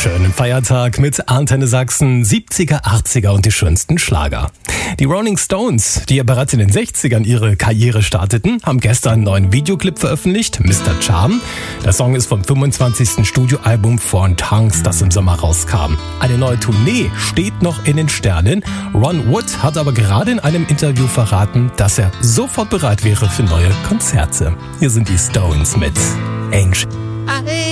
Schönen Feiertag mit Antenne Sachsen, 70er, 80er und die schönsten Schlager. Die Rolling Stones, die ja bereits in den 60ern ihre Karriere starteten, haben gestern einen neuen Videoclip veröffentlicht, Mr. Charm. Der Song ist vom 25. Studioalbum Foreign Tongues, das im Sommer rauskam. Eine neue Tournee steht noch in den Sternen. Ron Wood hat aber gerade in einem Interview verraten, dass er sofort bereit wäre für neue Konzerte. Hier sind die Stones mit Angel.